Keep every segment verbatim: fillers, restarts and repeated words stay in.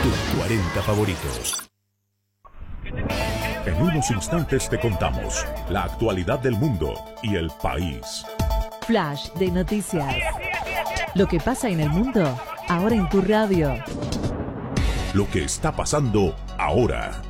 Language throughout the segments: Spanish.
tus cuarenta favoritos. En unos instantes te contamos la actualidad del mundo y el país. Flash de noticias. Lo que pasa en el mundo, ahora en tu radio. Lo que está pasando ahora.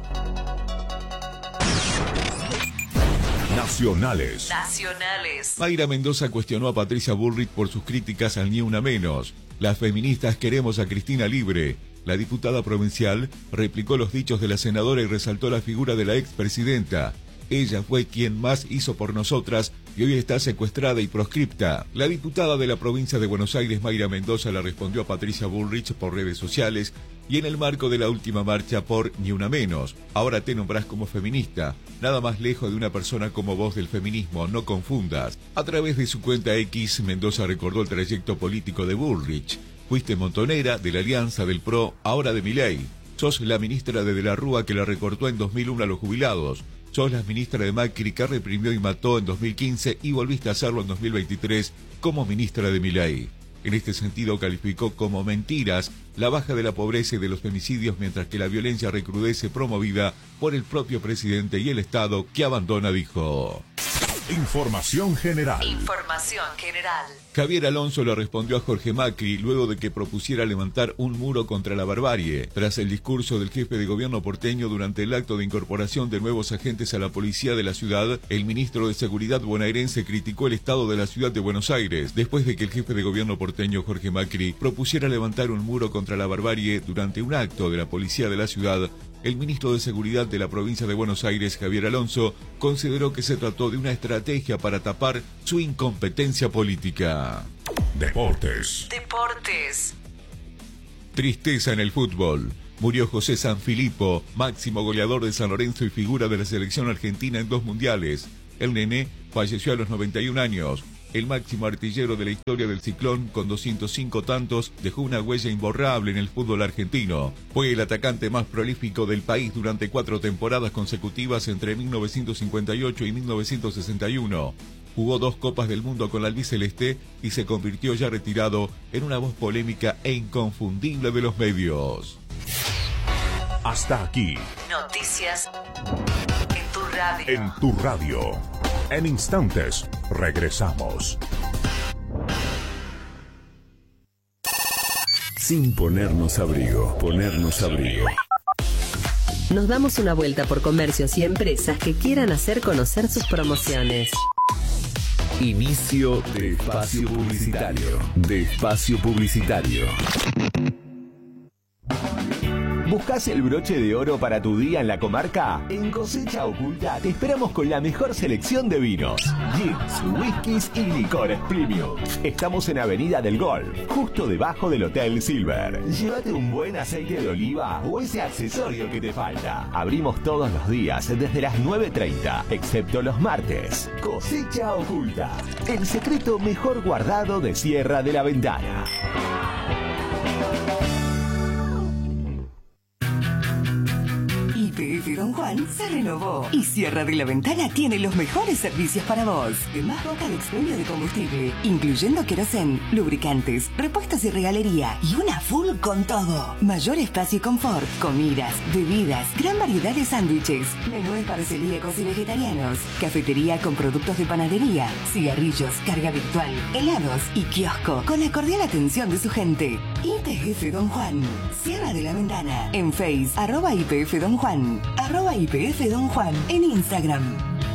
Nacionales. Nacionales. Mayra Mendoza cuestionó a Patricia Bullrich por sus críticas al Ni Una Menos. Las feministas queremos a Cristina libre. La diputada provincial replicó los dichos de la senadora y resaltó la figura de la expresidenta. Ella fue quien más hizo por nosotras y hoy está secuestrada y proscripta. La diputada de la provincia de Buenos Aires, Mayra Mendoza, le respondió a Patricia Bullrich por redes sociales y en el marco de la última marcha por Ni Una Menos. Ahora te nombrás como feminista. Nada más lejos de una persona como vos del feminismo, no confundas. A través de su cuenta X, Mendoza recordó el trayecto político de Bullrich. Fuiste montonera de la Alianza del P R O, ahora de Milei. Sos la ministra de De la Rúa que la recortó en dos mil uno a los jubilados. Sos la ministra de Macri que reprimió y mató en dos mil quince y volviste a hacerlo en dos mil veintitrés como ministra de Milei. En este sentido calificó como mentiras la baja de la pobreza y de los femicidios mientras que la violencia recrudece promovida por el propio presidente y el Estado que abandona, dijo. Información general. Información general. Javier Alonso le respondió a Jorge Macri luego de que propusiera levantar un muro contra la barbarie. Tras el discurso del jefe de gobierno porteño durante el acto de incorporación de nuevos agentes a la policía de la ciudad, el ministro de Seguridad bonaerense criticó el estado de la ciudad de Buenos Aires, después de que el jefe de gobierno porteño Jorge Macri propusiera levantar un muro contra la barbarie durante un acto de la policía de la ciudad. El ministro de Seguridad de la provincia de Buenos Aires, Javier Alonso, consideró que se trató de una estrategia para tapar su incompetencia política. Deportes. Deportes. Tristeza en el fútbol. Murió José Sanfilippo, máximo goleador de San Lorenzo y figura de la selección argentina en dos mundiales. El nene falleció a los noventa y un años. El máximo artillero de la historia del Ciclón, con doscientos cinco tantos, dejó una huella imborrable en el fútbol argentino. Fue el atacante más prolífico del país durante cuatro temporadas consecutivas entre mil novecientos cincuenta y ocho y mil novecientos sesenta y uno. Jugó dos Copas del Mundo con la albiceleste y se convirtió ya retirado en una voz polémica e inconfundible de los medios. Hasta aquí. Noticias en tu radio. En tu radio. En instantes, regresamos. Sin ponernos abrigo, ponernos abrigo. Nos damos una vuelta por comercios y empresas que quieran hacer conocer sus promociones. Inicio de espacio publicitario. De espacio publicitario. ¿Buscás el broche de oro para tu día en la comarca? En Cosecha Oculta te esperamos con la mejor selección de vinos, gins, whiskies y licores premium. Estamos en Avenida del Golf, justo debajo del Hotel Silver. Llévate un buen aceite de oliva o ese accesorio que te falta. Abrimos todos los días desde las nueve treinta, excepto los martes. Cosecha Oculta, el secreto mejor guardado de Sierra de la Ventana. Y P F Don Juan se renovó y Sierra de la Ventana tiene los mejores servicios para vos. Más boca de expendio de combustible, incluyendo querosén, lubricantes, repuestos y regalería y una full con todo. Mayor espacio y confort, comidas, bebidas, gran variedad de sándwiches, menúes para celíacos y vegetarianos, cafetería con productos de panadería, cigarrillos, carga virtual, helados y kiosco con la cordial atención de su gente. Y P F Don Juan, Sierra de la Ventana, en Face, arroba I P F Don Juan, arroba I P F Don Juan, en Instagram.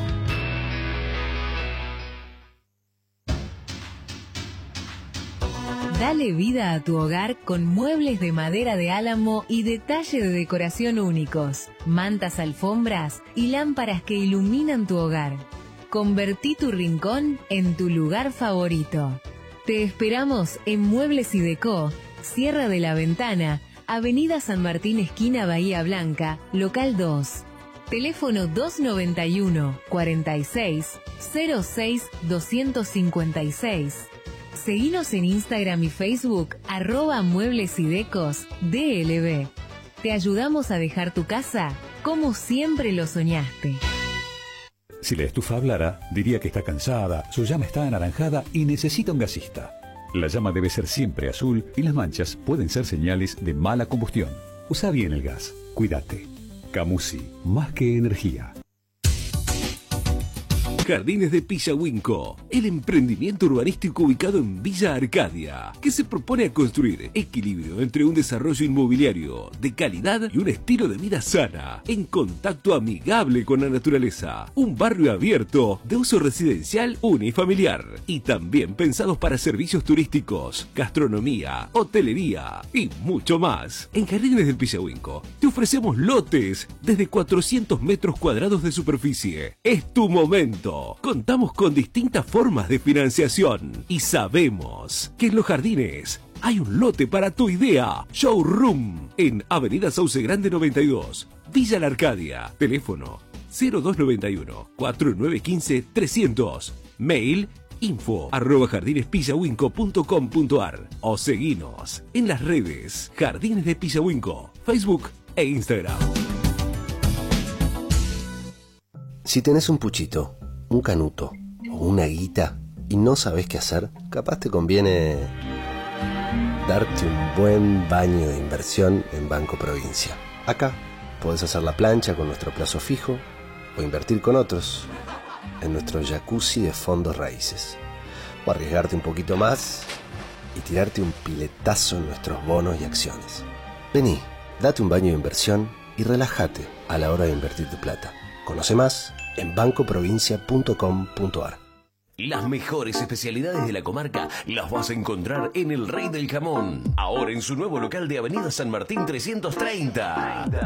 Dale vida a tu hogar con muebles de madera de álamo y detalle de decoración únicos, mantas, alfombras y lámparas que iluminan tu hogar. Convertí tu rincón en tu lugar favorito. Te esperamos en Muebles y Decó, Sierra de la Ventana, Avenida San Martín, esquina Bahía Blanca, local dos. Teléfono dos noventa y uno, cuarenta y seis, cero seis, doscientos cincuenta y seis. Seguinos en Instagram y Facebook, arroba Muebles y Decos, D L B. Te ayudamos a dejar tu casa como siempre lo soñaste. Si la estufa hablara, diría que está cansada, su llama está anaranjada y necesita un gasista. La llama debe ser siempre azul y las manchas pueden ser señales de mala combustión. Usa bien el gas. Cuídate. Camusi, más que energía. Jardines de Pillahuinco, el emprendimiento urbanístico ubicado en Villa Arcadia, que se propone a construir equilibrio entre un desarrollo inmobiliario de calidad y un estilo de vida sana, en contacto amigable con la naturaleza. Un barrio abierto de uso residencial unifamiliar y también pensados para servicios turísticos, gastronomía, hotelería y mucho más. En Jardines del Pillahuinco te ofrecemos lotes desde cuatrocientos metros cuadrados de superficie. Es tu momento. Contamos con distintas formas de financiación y sabemos que en los jardines hay un lote para tu idea. Showroom en Avenida Sauce Grande noventa y dos, Villa La Arcadia. Teléfono cero dos nueve uno, cuatro nueve uno cinco, trescientos. Mail info arroba jardinespillahuinco punto com punto ar o seguinos en las redes Jardines de Pillahuinco, Facebook e Instagram. Si tenés un puchito, un canuto o una guita y no sabés qué hacer, capaz te conviene darte un buen baño de inversión en Banco Provincia. Acá podés hacer la plancha con nuestro plazo fijo o invertir con otros en nuestro jacuzzi de fondos raíces, o arriesgarte un poquito más y tirarte un piletazo en nuestros bonos y acciones. Vení, date un baño de inversión y relájate a la hora de invertir tu plata. Conoce más en banco provincia punto com punto ar. Las mejores especialidades de la comarca las vas a encontrar en El Rey del Jamón, ahora en su nuevo local de Avenida San Martín trescientos treinta.